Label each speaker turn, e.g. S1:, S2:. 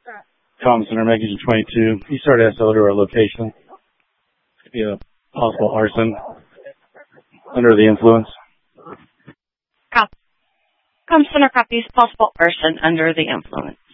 S1: Comm Center, Megagent 22. You started SO to our location. Could be a possible arson under the influence.
S2: Comm Center copies possible arson under the influence.